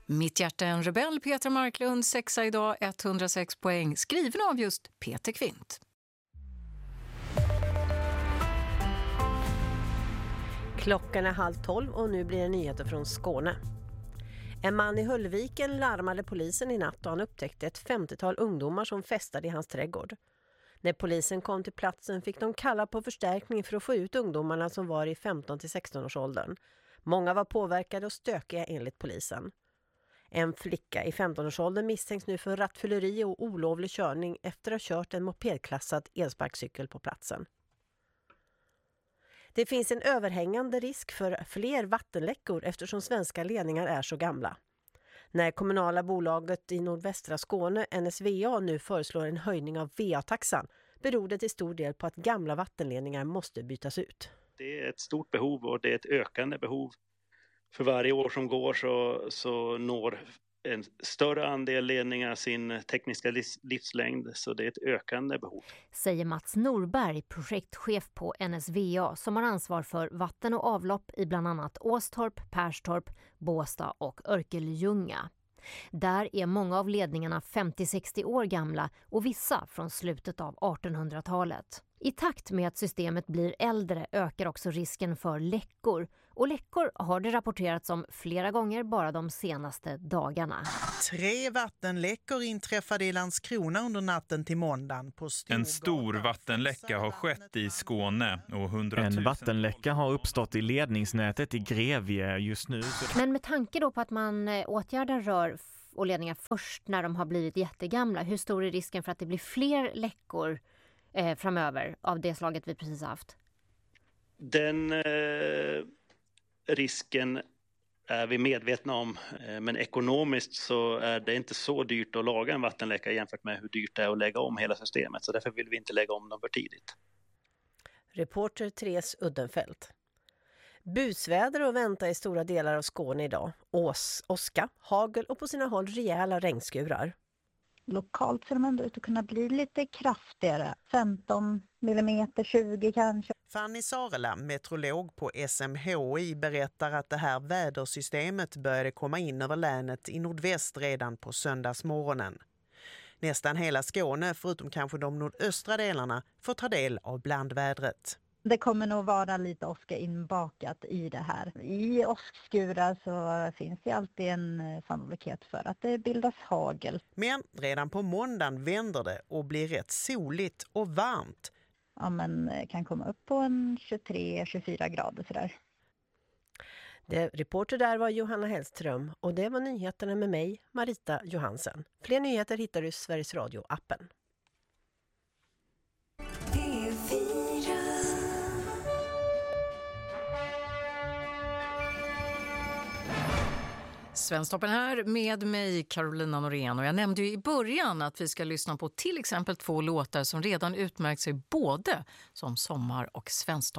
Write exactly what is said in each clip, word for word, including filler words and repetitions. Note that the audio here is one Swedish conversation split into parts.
Mitt hjärta är en rebell, Petra Marklund, sexa idag, etthundrasex poäng, skriven av just Peter Kvint. Klockan är halv tolv och nu blir det nyheter från Skåne. En man i Höllviken larmade polisen i natt och han upptäckte ett femtiotal ungdomar som festade i hans trädgård. När polisen kom till platsen fick de kalla på förstärkning för att få ut ungdomarna som var i femton till sexton års åldern. Många var påverkade och stökiga enligt polisen. En flicka i femton-årsåldern misstänks nu för rattfylleri och olovlig körning efter att ha kört en mopedklassad elsparkcykel på platsen. Det finns en överhängande risk för fler vattenläckor eftersom svenska ledningar är så gamla. När kommunala bolaget i nordvästra Skåne, N S V A, nu föreslår en höjning av V A-taxan beror det till stor del på att gamla vattenledningar måste bytas ut. Det är ett stort behov och det är ett ökande behov. För varje år som går så, så når en större andel ledningar sin tekniska livslängd, så det är ett ökande behov. Säger Mats Norberg, projektchef på N S V A, som har ansvar för vatten och avlopp i bland annat Åstorp, Perstorp, Båstad och Örkelljunga. Där är många av ledningarna femtio till sextio år gamla och vissa från slutet av artonhundratalet. I takt med att systemet blir äldre ökar också risken för läckor. Och läckor har det rapporterats om flera gånger bara de senaste dagarna. Tre vattenläckor inträffade i Landskrona under natten till måndagen. På en stor vattenläcka har skett i Skåne. Och hundratusen... En vattenläcka har uppstått i ledningsnätet i Grevie just nu. Men med tanke då på att man åtgärdar rör och ledningar först när de har blivit jättegamla, hur stor är risken för att det blir fler läckor eh, framöver av det slaget vi precis haft? Den eh, risken är vi medvetna om, eh, men ekonomiskt så är det inte så dyrt att laga en vattenläcka jämfört med hur dyrt det är att lägga om hela systemet, så därför vill vi inte lägga om dem för tidigt. Reporter Therese Uddenfelt. Busväder att vänta i stora delar av Skåne idag. Ås, åska, hagel och på sina håll rejäla regnskurar. Lokalt ser de ändå ut att kunna bli lite kraftigare. femton millimeter, tjugo kanske. Fanny Sarela, meteorolog på S M H I, berättar att det här vädersystemet började komma in över länet i nordväst redan på söndagsmorgonen. Nästan hela Skåne, förutom kanske de nordöstra delarna, får ta del av blandvädret. Det kommer nog vara lite åska inbakat i det här. I åskskurar så finns det alltid en sannolikhet för att det bildas hagel. Men redan på måndagen vänder det och blir rätt soligt och varmt. Ja, men kan komma upp på en tjugotre till tjugofyra grader sådär. Det reporter där var Johanna Hellström och det var nyheterna med mig, Marita Johansen. Fler nyheter hittar du i Sveriges Radio-appen. Svensktoppen här med mig, Carolina Norén, och jag nämnde ju i början att vi ska lyssna på till exempel två låtar som redan utmärkt sig både som sommar- och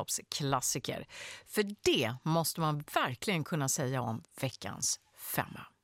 svensktoppsklassiker. För det måste man verkligen kunna säga om veckans femma.